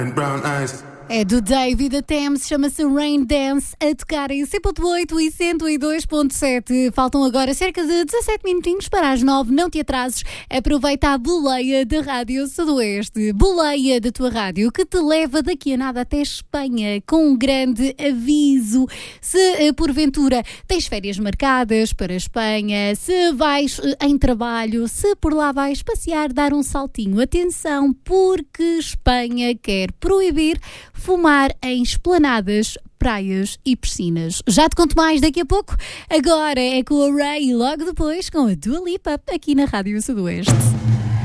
Brown eyes. É do David Atems, chama-se Rain Dance, a tocar em 100.8 e 102.7. Faltam agora cerca de 17 minutinhos para as 9, não te atrases. Aproveita a boleia da Rádio Sudoeste. Boleia da tua rádio que te leva daqui a nada até Espanha, com um grande aviso. Se porventura tens férias marcadas para a Espanha, se vais em trabalho, se por lá vais passear, dar um saltinho. Atenção, porque Espanha quer proibir fumar em esplanadas, praias e piscinas. Já te conto mais daqui a pouco. Agora é com o Ray e logo depois com a Dua Lipa aqui na Rádio Sudoeste.